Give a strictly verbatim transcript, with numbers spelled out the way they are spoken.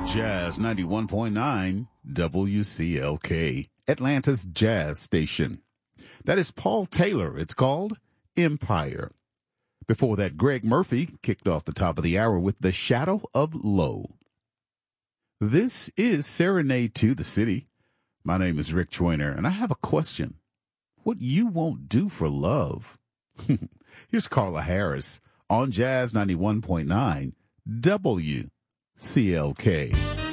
Jazz ninety-one point nine W C L K, Atlanta's jazz station. That is Paul Taylor. It's called Empire. Before that, Greg Murphy kicked off the top of the hour with The Shadow of Low. This is Serenade to the City. My name is Rick Joyner, and I have a question. What you won't do for love? Here's Carla Harris on Jazz ninety-one point nine W C L K.